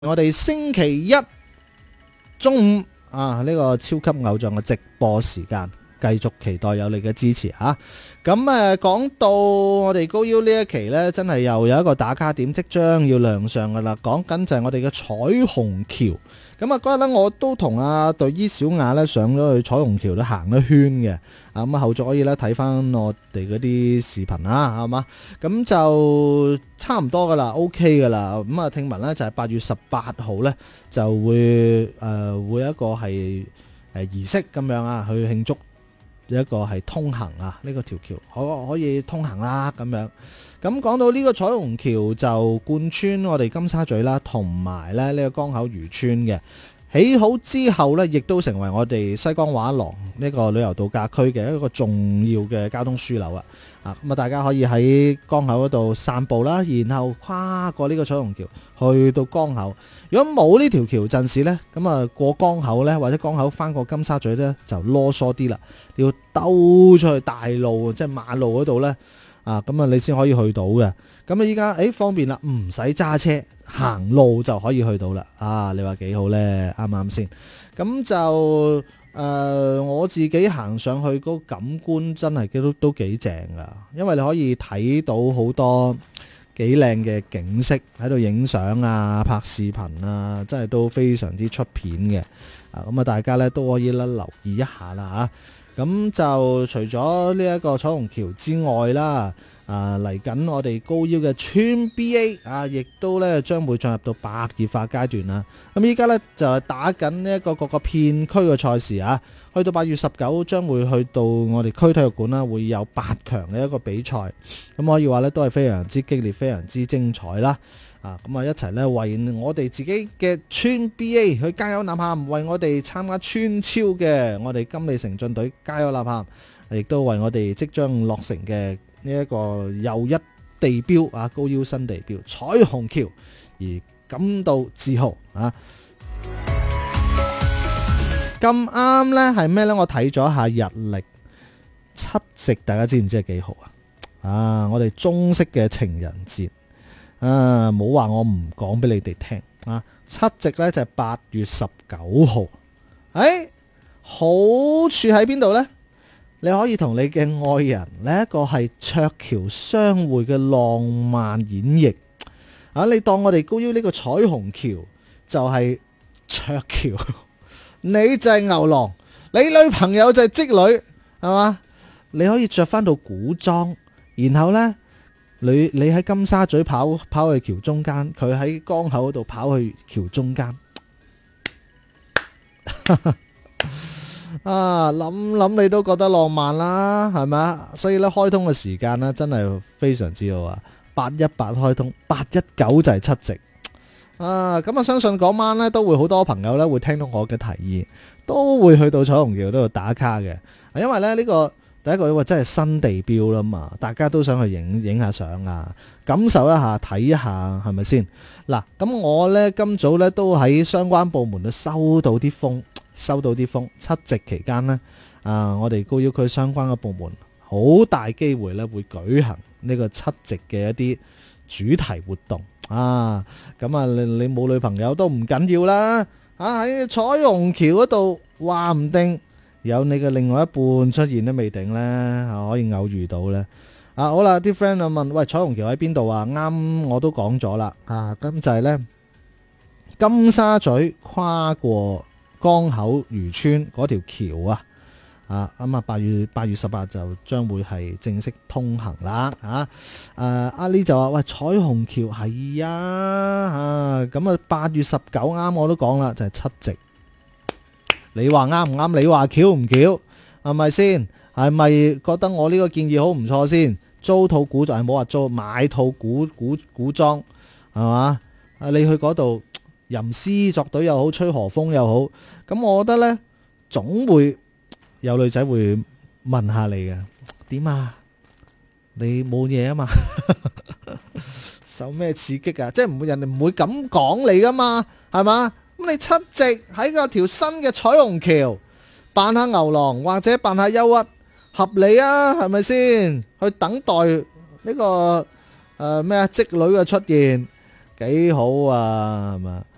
我哋星期一中午呢個超級偶像嘅直播時間，繼續期待有你嘅支持啊！咁講到我哋高腰呢一期呢，真係又有一個打卡點即將要亮相噶啦，講緊就係我哋嘅彩虹橋。咁嗰日呢，我都同阿隊醫小雅呢上咗去彩虹橋都行一圈嘅。咁後續可以咧睇翻我哋嗰啲視頻啦，係嘛？咁就差唔多噶啦 ，OK 噶啦。咁聽聞呢，就係8月18號呢，就會會有一個係儀式咁樣啊，去慶祝一個係通行啊，呢個條橋可以通行啦咁樣。咁講到呢個彩虹橋就貫穿我哋金沙咀啦，同埋咧呢個江口漁村嘅。起好之後呢，亦都成為我哋西江畫廊呢個旅遊度假區嘅一個重要嘅交通樞紐啊！咁大家可以喺江口嗰度散步啦，然後跨過呢個彩虹橋去到江口。如果冇呢條橋陣時呢，咁過江口呢，或者江口翻過金沙咀呢，就囉嗦啲啦，你要兜出去大路，即係馬路嗰度呢，咁你先可以去到嘅。咁依家方便啦，唔使揸車。行路就可以去到啦，你話幾好呢？啱唔啱先？咁就我自己行上去嗰個感官真係都幾正噶，因為你可以睇到好多幾靚嘅景色喺度影相啊、拍視頻啊，真係都非常之出片嘅。咁大家呢都可以留意一下啦嚇。咁就除咗呢一個彩虹橋之外啦。嚟緊我哋高腰嘅村 BA 亦都咧將會進入到白熱化階段啦。咁依家咧就係打緊呢一個各個片區嘅賽事啊，去到8月19將會去到我哋區體育館啦，會有8強嘅一個比賽。咁可以話咧都係非常之激烈、非常之精彩啦。咁一齊咧為我哋自己嘅村 BA 去加油吶喊，為我哋參加村超嘅我哋金利城進隊加油吶喊，亦都為我哋即將落成嘅呢一個又一地標高腰新地標彩虹橋而感到自豪啊！咁啱呢係咩呢？我睇咗下日曆，7夕大家知唔知係幾號啊？我哋中式嘅情人節冇話我唔講俾你哋聽啊！7夕呢就係8月19號，好處喺邊度呢？你可以同你嘅愛人呢一個係鵲橋相會嘅浪漫演繹你當我哋高腰呢個彩虹橋就係鵲橋，你就係牛郎，你女朋友就係織女，係嘛？你可以着翻到古裝，然後呢，你喺金沙咀跑去橋中間，佢喺江口嗰度跑去橋中間。諗你都覺得浪漫啦，係咪？所以咧開通嘅時間咧真係非常之好啊！818開通，819就係7夕咁啊！相信嗰晚咧都會好多朋友咧會聽到我嘅提議，都會去到彩虹橋度打卡嘅。因為咧呢個第一個真係新地標啦嘛，大家都想去影下相啊，感受一下，睇一下，係咪先？嗱，咁我咧今早咧都喺相關部門度收到啲風。7夕期間呢，我哋高腰區相關嘅部門好大機會咧會舉行呢個7夕嘅一啲主題活動你冇女朋友都唔緊要啦，喺彩虹橋嗰度話唔定有你嘅另外一半出現都未定呢，可以偶遇到呢。好啦，啲 friend 問喂，彩虹橋喺邊度啊？啱我都講咗啦，咁就係呢金沙咀跨過江口漁村嗰條橋8月18就將會係正式通行啦。阿 Lee 就話喂，彩虹橋係咁8月19啱我都講啦，就係7夕。你話啱唔啱？你話巧唔巧？係咪先？係咪覺得我呢個建議好唔錯先？租套古裝，冇話租，買套古裝係嘛？你去嗰度吟詩作對又好，吹和風又好，咁我覺得呢，總會有女仔會問下你嘅，點啊？你冇嘢啊嘛？受咩刺激啊？即係人哋唔會咁講你噶嘛，係嘛？咁你7夕喺個條新嘅彩虹橋扮下牛郎或者扮下憂鬱，合理啊？係咪先？去等待呢個織女嘅出現，幾好啊？係嘛？